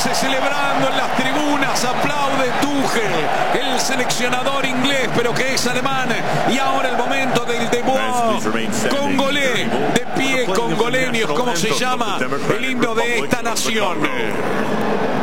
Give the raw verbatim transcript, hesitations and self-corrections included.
Ajax celebrando en las tribunas, aplaude Tuchel, el seleccionador inglés, pero que es alemán. Y ahora el momento del debut congolés, de pie congoleños, como se llama el himno de esta nación.